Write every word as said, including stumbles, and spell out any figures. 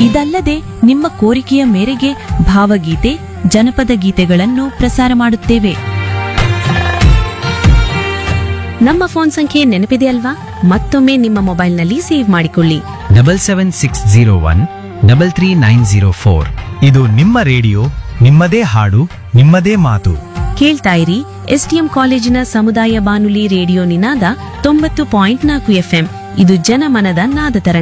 ಇದಲ್ಲದೆ ನಿಮ್ಮ ಕೋರಿಕೆಯ ಮೇರೆಗೆ ಭಾವಗೀತೆ ಜನಪದ ಗೀತೆಗಳನ್ನು ಪ್ರಸಾರ ಮಾಡುತ್ತೇವೆ. ನಮ್ಮ ಫೋನ್ ಸಂಖ್ಯೆ ನೆನಪಿದೆ ಅಲ್ವಾ? ಮತ್ತೊಮ್ಮೆ ನಿಮ್ಮ ಮೊಬೈಲ್ನಲ್ಲಿ ಸೇವ್ ಮಾಡಿಕೊಳ್ಳಿ. Double seven six zero one double three nine zero four. ಇದು ನಿಮ್ಮ ರೇಡಿಯೋ, ನಿಮ್ಮದೇ ಹಾಡು, ನಿಮ್ಮದೇ ಮಾತು. ಕೇಳ್ತಾ ಇರಿ ಎಸ್ಟಿಎಂ ಕಾಲೇಜಿನ ಸಮುದಾಯ ಬಾನುಲಿ ರೇಡಿಯೋ ನಿನಾದ ತೊಂಬತ್ತು ಪಾಯಿಂಟ್ ನಾಲ್ಕು ಎಫ್ಎಂ. ಇದು ಜನಮನದ ನಾದ ತರಂಗ.